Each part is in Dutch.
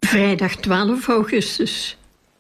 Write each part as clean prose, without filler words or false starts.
Vrijdag 12 augustus.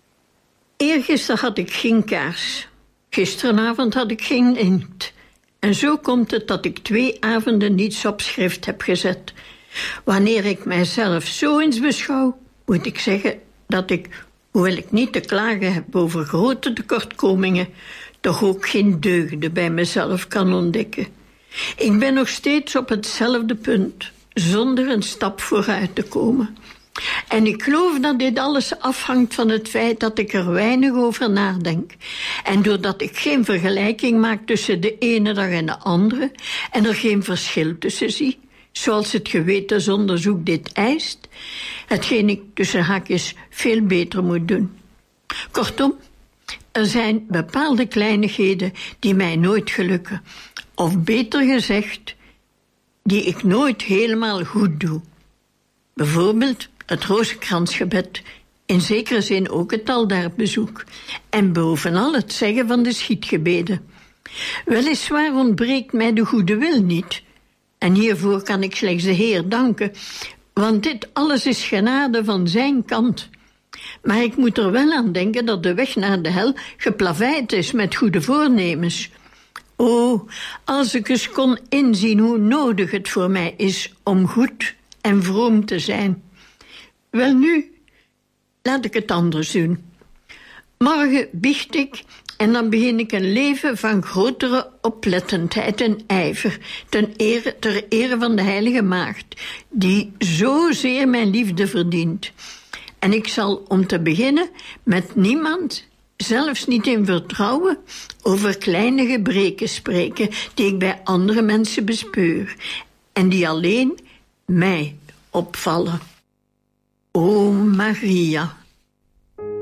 Eergisteren had ik geen kaars. Gisteravond had ik geen inkt. En zo komt het dat ik 2 avonden niets op schrift heb gezet. Wanneer ik mijzelf zo eens beschouw, moet ik zeggen dat ik, hoewel ik niet te klagen heb over grote tekortkomingen, toch ook geen deugden bij mezelf kan ontdekken. Ik ben nog steeds op hetzelfde punt, zonder een stap vooruit te komen. En ik geloof dat dit alles afhangt van het feit dat ik er weinig over nadenk. En doordat ik geen vergelijking maak tussen de ene dag en de andere, en er geen verschil tussen zie, zoals het gewetensonderzoek dit eist, hetgeen ik tussen haakjes veel beter moet doen. Kortom, er zijn bepaalde kleinigheden die mij nooit gelukken. Of beter gezegd, die ik nooit helemaal goed doe. Bijvoorbeeld het Rozenkransgebed, in zekere zin ook het altaarbezoek. En bovenal het zeggen van de schietgebeden. Weliswaar ontbreekt mij de goede wil niet. En hiervoor kan ik slechts de Heer danken, want dit alles is genade van zijn kant. Maar ik moet er wel aan denken dat de weg naar de hel geplaveid is met goede voornemens. O, als ik eens kon inzien hoe nodig het voor mij is om goed en vroom te zijn. Welnu, laat ik het anders doen. Morgen biecht ik en dan begin ik een leven van grotere oplettendheid en ijver, ter ere van de heilige maagd, die zozeer mijn liefde verdient. En ik zal om te beginnen met niemand, zelfs niet in vertrouwen, over kleine gebreken spreken die ik bij andere mensen bespeur en die alleen mij opvallen. O Maria,